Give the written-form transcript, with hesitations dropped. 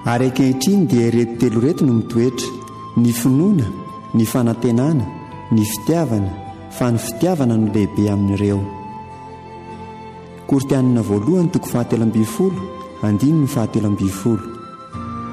Ary ankehitriny dia reto telo reto no mitoetra: ny finoana, ny fanantenana, ny fitiavana, fa ny fitiavana no lehibe amin'ireo. Korinthianina voalohany 7:1-7.